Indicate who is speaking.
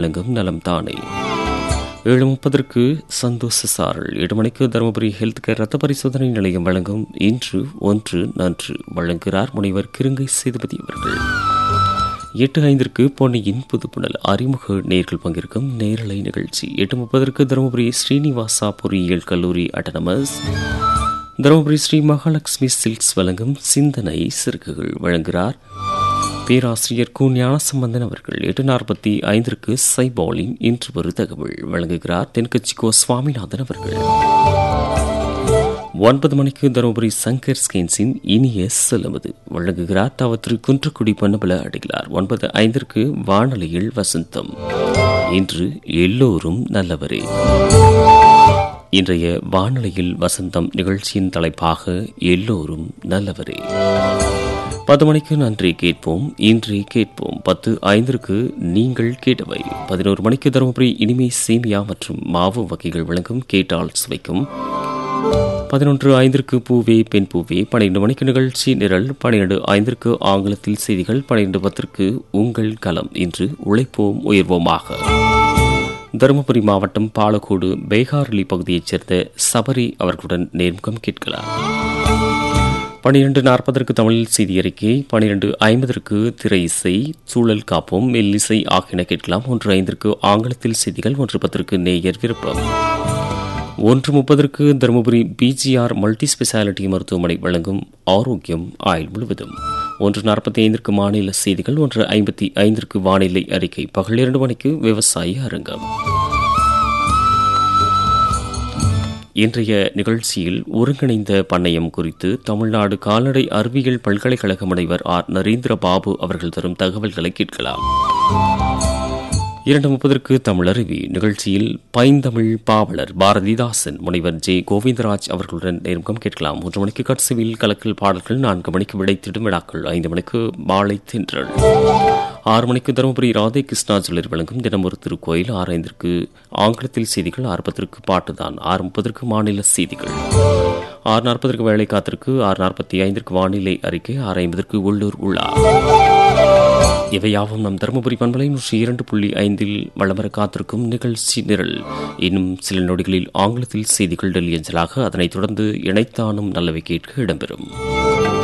Speaker 1: வழங்கும் நலம் தானே. 7:30 சந்தோஷ சாரல். 8 மணிக்கு தருமபுரி ஹெல்த் கேர் ரத்த பரிசோதனை நிலையம் வழங்கும் இன்று ஒன்று நன்று வழங்குகிறார் முனைவர் கிருங்கை சேதுபதி அவர்கள். 8:05 பொன்னியின் புதுப்புணல் அறிமுக நேர்கள் பங்கேற்கும் நேரலை நிகழ்ச்சி. 8:30 தருமபுரி ஸ்ரீனிவாசா பொறியியல் கல்லூரி அட்டானமஸ் தருமபுரி ஸ்ரீ மகாலட்சுமி சில்க்ஸ் வழங்கும் சிந்தனை சிறுகுகள் வழங்குகிறார் பேராசிரியர் கு ஞானசம்பந்தன் அவர்கள். 8:45 சைபாலின் இன்று ஒரு தகவல் வழங்குகிறார் தென்கட்சிக்கோ சுவாமிநாதன் அவர்கள். 9 மணிக்கு தருமபுரி சங்கர் ஸ்கேன்ஸின் இனிய செலவது வழங்குகிறார் தாவத்திரு குன்றக்குடி பன்னபல அடிகளார். 9:05 வானொலியில் வசந்தம் இன்று எல்லோரும் நல்லவரே. இன்றைய வானொலியில் வசந்தம் நிகழ்ச்சியின் தலைப்பாக எல்லோரும் நல்லவரே. 10 மணிக்கு நன்றி கேட்போம் இன்றே கேட்போம். 10:05 நீங்கள் கேட்டவை. 11 மணிக்கு தருமபுரி இனிமை சேமியா மற்றும் மாவு வகைகள் வழங்கும் கேட்டால் சுவைக்கும். 11:05 பூவே பெண் பூவே. 12 மணிக்கு நிகழ்ச்சி நிரல். 12:05 ஆங்கிலத்தில் செய்திகள். 12:10 உங்கள் களம். இன்று உழைப்போம் உயர்வோமாக. தருமபுரி மாவட்டம் பாலக்கோடு பேகாரளி பகுதியைச் சேர்ந்த சபரி அவர்களுடன் நேர்முகம் கேட்கலாம். 12:40 தமிழில் செய்தி அறிக்கை. 12:50 திரை இசை, சூழல் காப்போம், மெல்லிசை ஆகியன கேட்கலாம். 1:05 ஆங்கிலத்தில் செய்திகள். 1:10 நேயர் விருப்பம். 1:30 தருமபுரி பிஜிஆர் மல்டி ஸ்பெஷாலிட்டி மருத்துவமனை வழங்கும் ஆரோக்கியம் ஆயுள் முழுவதும். 1:45 மாநில செய்திகள். 1:55 வானிலை அறிக்கை. பகல் 2 மணிக்கு விவசாய அரங்கம். இன்றைய நிகழ்ச்சியில் ஒருங்கிணைந்த பண்ணையம் குறித்து தமிழ்நாடு கால்நடை அறிவியல் பல்கலைக்கழக முனைவர் ஆர் நரேந்திர பாபு அவர்கள் தரும் தகவல்களை கேட்கலாம். 2:30 தமிழருவி நிகழ்ச்சியில் பைந்தமிழ் பாவலர் பாரதிதாசன் முனைவர் ஜே கோவிந்தராஜ் அவர்களுடன் நேர்முகம் கேட்கலாம். 3 மணிக்கு கட்சிவில் கலக்கல் பாடல்கள். 4 மணிக்கு விடைத்திடும் விழாக்கள். 5 மணிக்கு மாலை தென்றல். 6 மணிக்கு தருமபுரி ராதே கிருஷ்ணா ஜுவல்லரி வழங்கும் தினம் ஒரு திருக்கோயில். 6:05 ஆங்கிலத்தில் செய்திகள். 6:10 பாட்டுதான். 6:30 மாநில செய்திகள். 6:40 வேலை காத்திருக்கு. 6:45 வானிலை அறிக்கை. 6:50 உள்ளூர் உலா. இவையாவும் நம் தருமபுரி பண்பலை 102.5 வளமர காத்திருக்கும் நிகழ்ச்சி நிரல். இன்னும் சில நொடிகளில் ஆங்கிலத்தில் செய்திகள் டெல்லி அஞ்சலாக. அதனைத் தொடர்ந்து இணைத்தானும் நல்லவை கேட்க இடம்பெறும்.